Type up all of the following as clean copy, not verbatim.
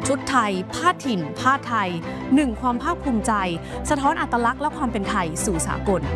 ชุดไทยผ้าถิ่นผ้าไทย1ความภาคภูมิใจสะท้อนอัตลักษณ์และความเป็นไทยสู่สากล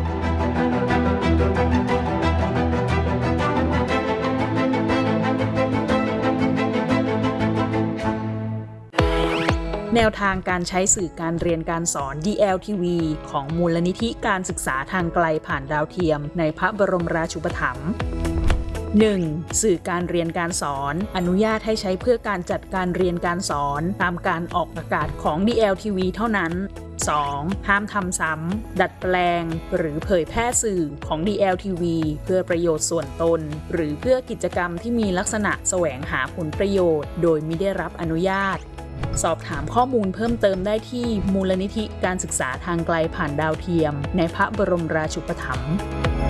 แนวทางการใช้สื่อการเรียนการสอน DLTV ของมูลนิธิการศึกษาทางไกลผ่านดาวเทียมในพระบรมราชูปถัมภ์ 1. สื่อการเรียนการสอนอนุญาตให้ใช้เพื่อการจัดการเรียนการสอนตามการออกอากาศของ DLTV เท่านั้น 2. ห้ามทำซ้ำดัดแปลงหรือเผยแพร่สื่อของ DLTV เพื่อประโยชน์ส่วนตนหรือเพื่อกิจกรรมที่มีลักษณะแสวงหาผลประโยชน์โดยมิได้รับอนุญาตสอบถามข้อมูลเพิ่มเติมได้ที่มูลนิธิการศึกษาทางไกลผ่านดาวเทียมในพระบรมราชูปถัมภ์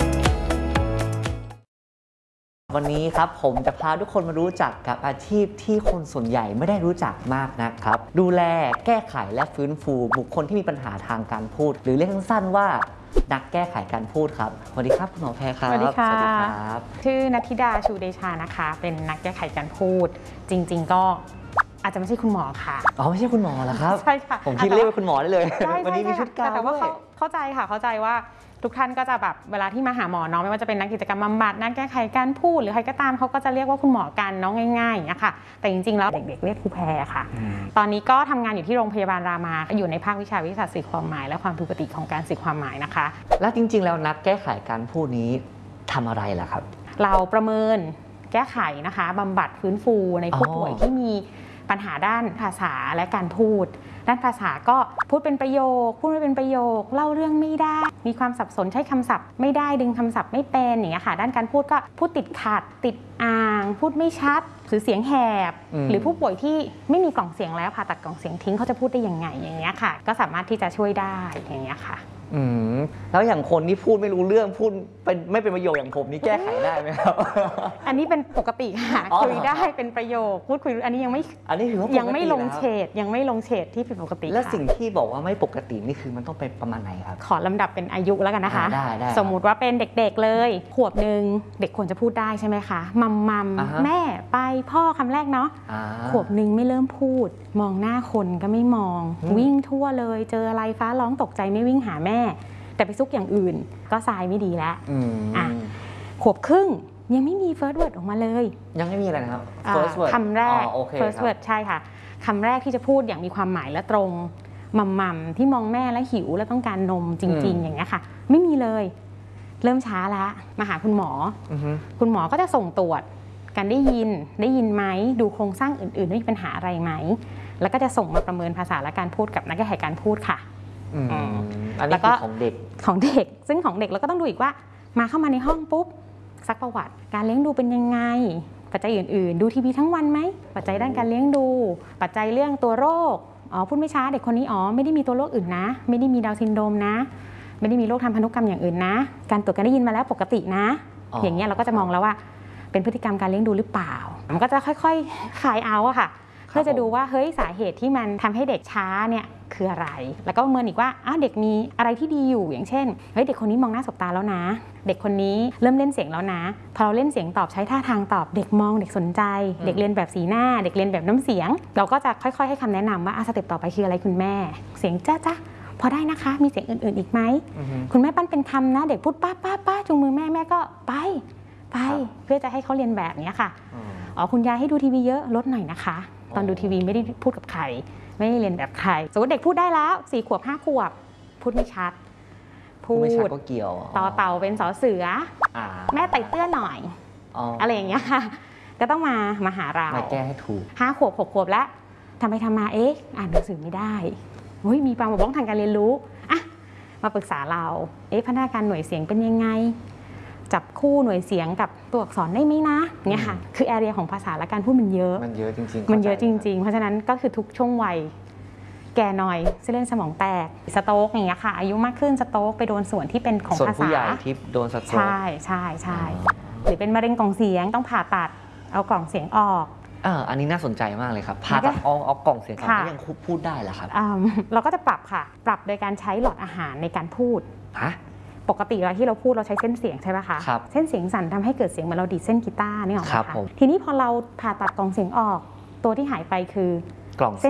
วันนี้ครับผมจะพาทุกคนมารู้จักกับอาชีพที่คนส่วนใหญ่ไม่ได้รู้จักมากนะครับดูแลแก้ไขและฟื้นฟูบุคคลที่มีปัญหาทางการพูดหรือเรียกสั้นๆว่านักแก้ไขการพูดครับสวัสดีครับคุณหมอแพรครับสวัสดีค่ะครับชื่อณัฐิดาชูเดชานะคะเป็นนักแก้ไขการพูดจริงๆก็อาจจะไม่ใช่คุณหมอค่ะอ๋อไม่ใช่คุณหมอเหรอครับใช่ค่ะผมคิดเรียกว่าคุณหมอได้เลยวันนี้มีชุดกาวแต่ว่าด้วยเข้าใจค่ะเข้าใจว่าทุกท่านก็จะแบบเวลาที่มาหาหมอเนาะไม่ว่าจะเป็นนักกิจกรรมบำบัดนักแก้ไขการพูดหรือใครก็ตามเขาก็จะเรียกว่าคุณหมอกันเนาะง่ายๆอย่างเงี้ยค่ะแต่จริงๆแล้วเด็กๆเรียกครูแพรค่ะตอนนี้ก็ทำงานอยู่ที่โรงพยาบาลรามาอยู่ในภาควิชาวิทยาศาสตร์สื่อความหมายและความผิดปกติของการสื่อความหมายนะคะแล้วจริงๆแล้วนักแก้ไขการพูดนี้ทำอะไรล่ะครับเราประเมินแก้ไขนะคะบำบัดฟื้นฟูในผู้ป่วยที่มีปัญหาด้านภาษาและการพูดด้านภาษาก็พูดเป็นประโยคพูดไม่เป็นประโยคเล่าเรื่องไม่ได้มีความสับสนใช้คำศัพท์ไม่ได้ดึงคำศัพท์ไม่เป็นอย่างเงี้ยค่ะด้านการพูดก็พูดติดขัดติดอ่างพูดไม่ชัดหรือเสียงแหบหรือผู้ป่วยที่ไม่มีกล่องเสียงแล้วผ่าตัดกล่องเสียงทิ้งเขาจะพูดได้ยังไงอย่างเงี้ยค่ะก็สามารถที่จะช่วยได้อย่างเงี้ยค่ะแล้วอย่างคนที่พูดไม่รู้เรื่องพูดไม่เป็นประโยคอย่างผมนี่แก้ไขได้ไหมครับอันนี้เป็นปกติค่ะคุยได้เป็นประโยคพูดคุยอันนี้ยังไม่ถือว่ายังไม่ลงเฉดที่ผิดปกติแล้วสิ่งที่บอกว่าไม่ปกตินี่คือมันต้องเป็นประมาณไหนครับขอลำดับเป็นอายุแล้วกันนะคะได้สมมุติว่าเป็นเด็กๆเลยขวบหนึ่งเด็กควรจะพูดได้ใช่ไหมคะมัมแม่ไปพ่อคำแรกเนาะขวบหนึ่งไม่เริ่มพูดมองหน้าคนก็ไม่มองวิ่งทั่วเลยเจออะไรฟ้าร้องตกใจไม่วิ่งหาแม่แต่ไปซุกอย่างอื่นก็ทรายไม่ดีแล้วขวบครึ่งยังไม่มี first word ออกมาเลยยังไม่มีอะไรนะครับ first word คำแรก first word ใช่ค่ะคำแรกที่จะพูดอย่างมีความหมายและตรงมัมที่มองแม่แล้วหิวแล้วต้องการนมจริงๆอย่างเงี้ยค่ะไม่มีเลยเริ่มช้าแล้วมาหาคุณหมอคุณหมอก็จะส่งตรวจการได้ยินไหมดูโครงสร้างอื่นๆว่ามีปัญหาอะไรไหมแล้วก็จะส่งมาประเมินภาษาและการพูดกับนักแก้ไขการพูดค่ะอันนี้คือของเด็กซึ่งของเด็กเราก็ต้องดูอีกว่ามาเข้ามาในห้องปุ๊บซักประวัติการเลี้ยงดูเป็นยังไงปัจจัยอื่นๆดูทีวีทั้งวันไหมปัจจัยด้านการเลี้ยงดูปัจจัยเรื่องตัวโรคพูดไม่ช้าเด็กคนนี้ไม่ได้มีตัวโรคอื่นนะไม่ได้มีดาวน์ซินโดรมนะไม่ได้มีโรคทางพันธุกรรมอย่างอื่นนะการตรวจการได้ยินมาแล้วปกตินะอย่างเงี้ยเราก็จะมองแล้วว่าเป็นพฤติกรรมการเลี้ยงดูหรือเปล่ามันก็จะค่อยๆคลายเอาอะค่ะเพื่อจะดูว่าเฮ้ยสาเหตุที่มันทำให้เด็กช้าเนี่ยคืออะไรแล้วก็ประเมินอีกว่าเด็กมีอะไรที่ดีอยู่อย่างเช่นเฮ้ยเด็กคนนี้มองหน้าสบตาแล้วนะเด็กคนนี้เริ่มเล่นเสียงแล้วนะพอเราเล่นเสียงตอบใช้ท่าทางตอบเด็กมองเด็กสนใจเด็กเรียนแบบสีหน้าเด็กเรียนแบบน้ำเสียงเราก็จะค่อยๆให้คำแนะนำว่าสเต็ปต่อไปคืออะไรคุณแม่เสียงจ้าพอได้นะคะมีเสียงอื่นๆอีกไหมคุณแม่ปั้นเป็นคำนะเด็กพูดป้าจูงมือแม่ก็ไปเพื่อจะให้เขาเรียนแบบนี้ค่ะคุณยายให้ดูทีวีเยอะลดหน่อยนะคะตอนดูทีวีไม่ได้พูดกับใครไม่ได้เรียนแบบใครสมมติเด็กพูดได้แล้ว4 ขวบ 5 ขวบพูดไม่ชัดพูดไม่ชัดก็เกี่ยวต่อเต่าเป็นสอเสือแม่ไต่เตื้อหน่อยอะไรอย่างเงี้ยค่ะก็ต้องมาหาเราแก้ให้ถูก 5 ขวบ 6 ขวบแล้วทำมาอ่านหนังสือไม่ได้มีความบกพร่องทางการเรียนรู้มาปรึกษาเราพัฒนาการหน่วยเสียงเป็นยังไงจับคู่หน่วยเสียงกับตัวอักษรได้ไหมนะเนี่ยค่ะคือแอเรียของภาษาและการพูดมันเยอะจริงๆเพราะฉะนั้นก็คือทุกช่วงวัยแก่หน่อยเส้นเลือดสมองแตกสโตรกอย่างเงี้ยค่ะอายุมากขึ้นสโตรกไปโดนส่วนที่เป็นของภาษาส่วนผู้ใหญ่ที่โดนสโตรกใช่หรือเป็นมะเร็งกล่องเสียงต้องผ่าตัดเอากล่องเสียงออกอันนี้น่าสนใจมากเลยครับผ่าตัดเอากล่องเสียงออกก็ยังพูดได้เหรอครับเราก็จะปรับค่ะปรับโดยการใช้หลอดอาหารในการพูดปกติเวลาที่เราพูดเราใช้เส้นเสียงใช่ไหมคะเส้นเสียงสั่นทำให้เกิดเสียงเหมือนเราดีดเส้นกีตาร์นี่หรอคะทีนี้พอเราผ่าตัดกล่องเสียงออกตัวที่หายไปคือกล่อง